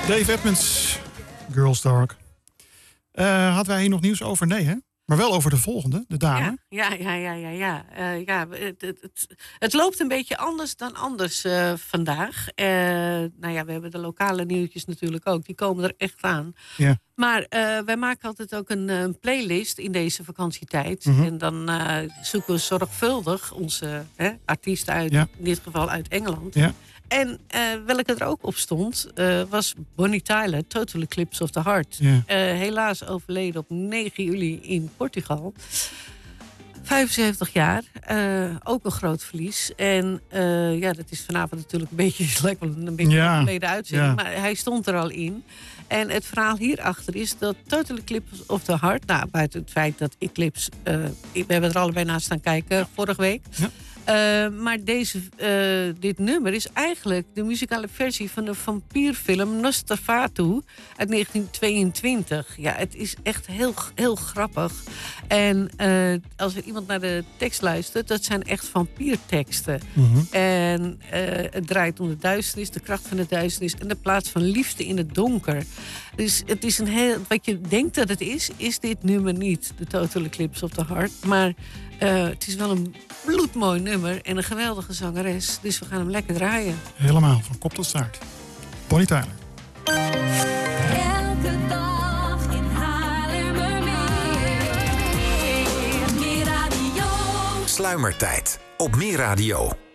Dave Edmunds, Girls Dark. Hadden wij hier nog nieuws over? Nee, hè? Maar wel over de volgende, de dame. Ja. Het loopt een beetje anders dan anders vandaag. We hebben de lokale nieuwtjes natuurlijk ook. Die komen er echt aan. Ja. Maar wij maken altijd ook een playlist in deze vakantietijd. Mm-hmm. En dan zoeken we zorgvuldig onze artiesten uit, in dit geval uit Engeland. Ja. En welke er ook op stond, was Bonnie Tyler, Total Eclipse of the Heart. Ja. Helaas overleden op 9 juli in Portugal. 75 jaar, ook een groot verlies. En dat is vanavond natuurlijk een beetje, het lijkt wel een beetje een geleden uitzending. Maar hij stond er al in. En het verhaal hierachter is dat Total Eclipse of the Heart... buiten het feit dat Eclipse... we hebben er allebei naast staan kijken vorige week... Ja. Maar dit nummer is eigenlijk de muzikale versie van de vampierfilm Nosferatu uit 1922. Ja, het is echt heel, heel grappig. En als er iemand naar de tekst luistert, dat zijn echt vampierteksten. Mm-hmm. En het draait om de duisternis, de kracht van de duisternis en de plaats van liefde in het donker. Dus het is wat je denkt dat het is dit nummer niet, de Total Eclipse of the Heart. Maar het is wel een bloedmooi nummer en een geweldige zangeres. Dus we gaan hem lekker draaien. Helemaal, van kop tot staart. Bonnie Tyler. Elke dag in Haarlemmermeer. Meer Radio. Sluimertijd op Meer Radio.